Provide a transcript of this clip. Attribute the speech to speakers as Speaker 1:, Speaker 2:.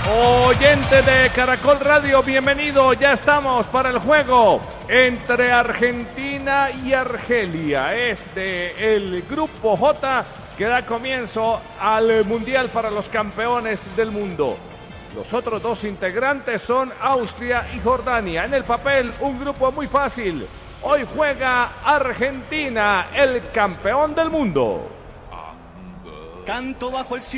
Speaker 1: Oyente de Caracol Radio, bienvenido. Ya estamos para el juego entre Argentina y Argelia. Es del Grupo J que da comienzo al Mundial para los campeones del mundo. Los otros dos integrantes son Austria y Jordania. En el papel, un grupo muy fácil. Hoy juega Argentina, el campeón del mundo.
Speaker 2: Canto bajo el cielo.